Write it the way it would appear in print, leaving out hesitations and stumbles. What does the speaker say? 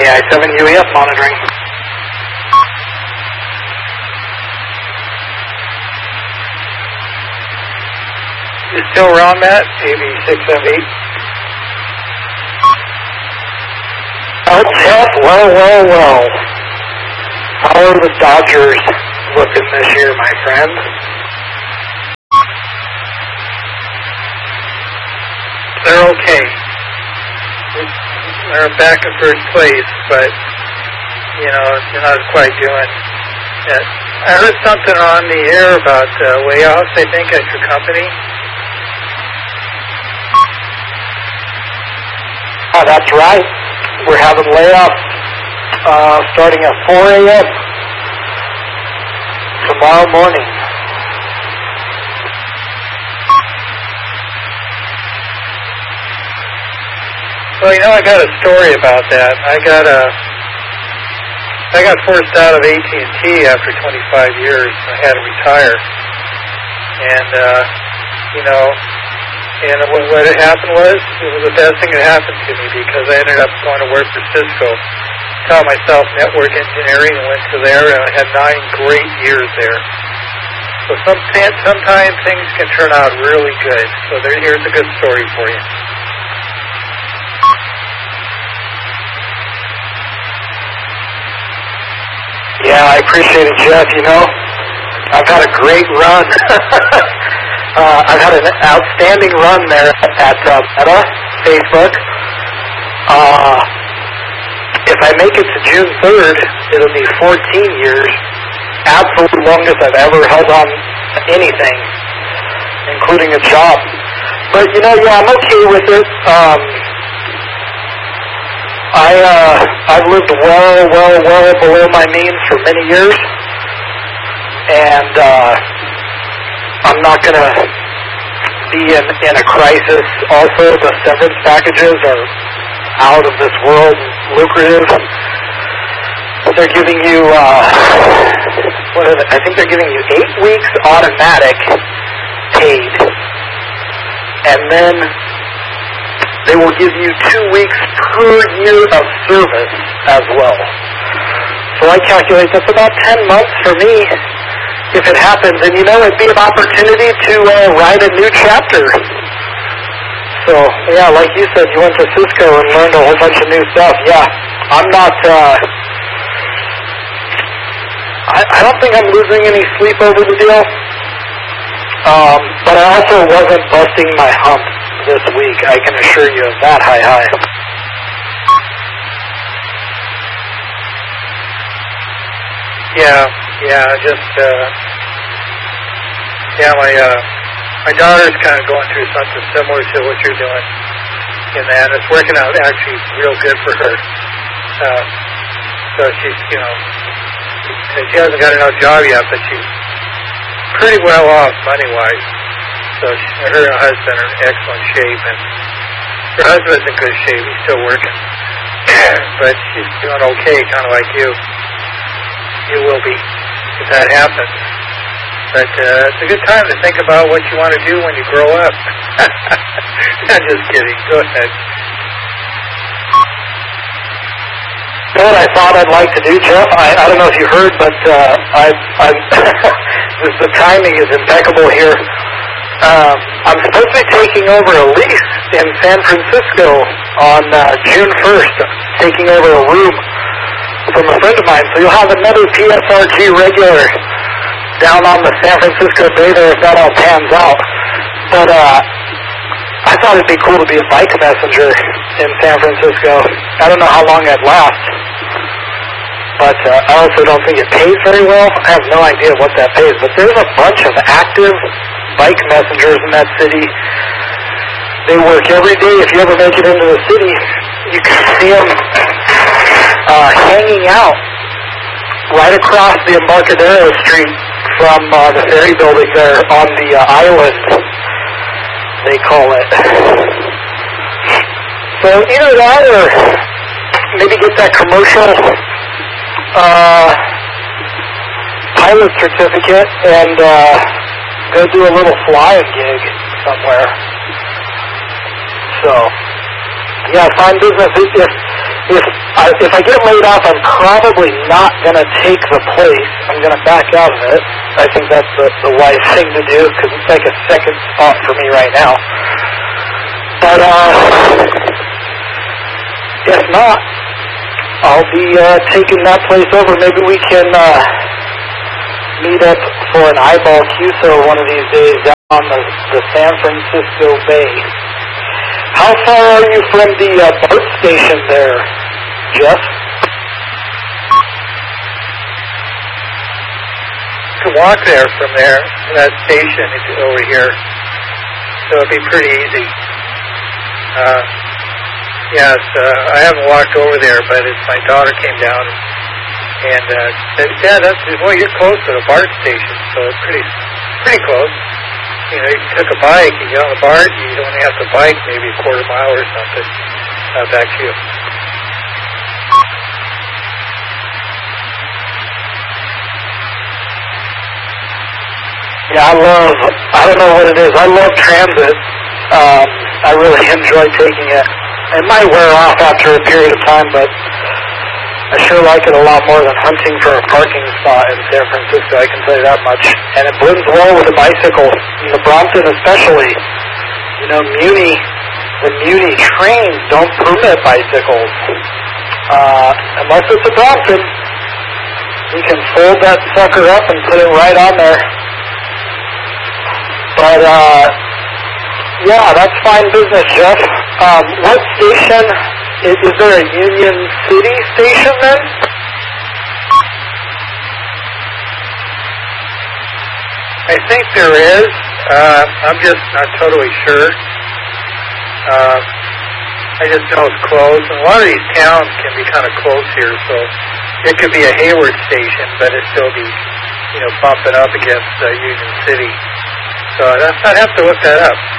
AI-7 UEF monitoring. You still around, Matt? AB678. Jeff, well. How are the Dodgers looking this year, my friend? They're okay. They're back in first place, but, they're not quite doing it. I heard something on the air about layoffs, I think, at your company. Oh, that's right. We're having layoffs starting at 4 a.m. tomorrow morning. Well, I got a story about that. I got forced out of AT&T after 25 years. I had to retire. And what had happened was, it was the best thing that happened to me because I ended up going to work for Cisco. Taught myself network engineering and went to there, and I had 9 great years there. So sometimes things can turn out really good. So here's a good story for you. Yeah, I appreciate it, Jeff. I've had a great run. I've had an outstanding run there at Meta, Facebook. If I make it to June 3rd, it'll be 14 years. Absolute longest I've ever held on to anything, including a job. But, I'm okay with it. I've lived well below my means for many years. And, I'm not going to be in a crisis. Also, the severance packages are out of this world lucrative. They're giving you, I think they're giving you 8 weeks automatic paid. And then they will give you 2 weeks per year of service as well. So I calculate that's about 10 months for me. If it happens, and it'd be an opportunity to write a new chapter. So, yeah, like you said, you went to Cisco and learned a whole bunch of new stuff. Yeah, I'm not, I don't think I'm losing any sleep over the deal. But I also wasn't busting my hump this week. I can assure you of that, hi. My daughter's kind of going through something similar to what you're doing in that. It's working out actually real good for her. So she's, she hasn't got another job yet, but she's pretty well off money-wise. So her and her husband are in excellent shape, and her husband's in good shape. He's still working. But she's doing okay, kind of like you. You will be if that happens. But it's a good time to think about what you want to do when you grow up. I'm just kidding. Go ahead. What I thought I'd like to do, Jeff, I don't know if you heard, but the timing is impeccable here. I'm supposed to be taking over a lease in San Francisco on June 1st, taking over a room from a friend of mine. So you'll have another PSRG regular down on the San Francisco Bay there if that all pans out. But I thought it'd be cool to be a bike messenger in San Francisco. I don't know how long I'd last. But I also don't think it pays very well. I have no idea what that pays. But there's a bunch of active bike messengers in that city. They work every day. If you ever make it into the city, you can see them hanging out right across the Embarcadero Street from the ferry building there on the island, they call it. So either that or maybe get that commercial pilot certificate and go do a little flying gig somewhere. So, yeah, find business. if I get laid off, I'm probably not going to take the place. I'm going to back out of it. I think that's the wise thing to do because it's like a second spot for me right now. But if not, I'll be taking that place over. Maybe we can meet up for an eyeball QSO one of these days down on the San Francisco Bay. How far are you from the BART station there, Jeff? You can walk there from that station over here, so it'll be pretty easy. Yes, I haven't walked over there, but my daughter came down and said, "Yeah, you're close to the BART station, so it's pretty close. You know, you took a bike, you get on the BART, you only have to bike maybe a quarter mile or something back to you." Yeah, I don't know what it is. I love transit. I really enjoy taking it. It might wear off after a period of time, but I sure like it a lot more than hunting for a parking spot in San Francisco, I can tell you that much. And it blends well with a bicycle, in the Brompton especially. You know, the Muni trains don't permit bicycles. Unless it's a Brompton. You can fold that sucker up and put it right on there. But, yeah, that's fine business, Jeff. What station? Is there a Union City station then? I think there is. I'm just not totally sure. I just know it's close. And a lot of these towns can be kind of close here, so it could be a Hayward station, but it'd still be, bumping up against Union City. So I'd have to look that up.